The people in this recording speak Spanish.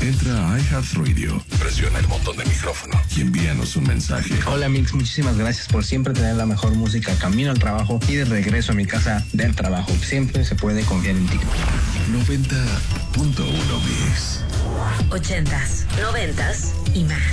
Entra a iHeartRadio, presiona el botón de micrófono y envíanos un mensaje. Hola Mix, muchísimas gracias por siempre tener la mejor música camino al trabajo y de regreso a mi casa del trabajo. Siempre se puede confiar en ti. 90.1 Mix. 80s, 90s y más.